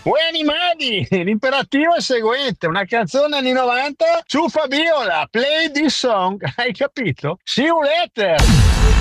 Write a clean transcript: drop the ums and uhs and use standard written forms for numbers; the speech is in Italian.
Uè animali, l'imperativo è il seguente, una canzone anni 90 su Fabiola, play this song, hai capito? See you later!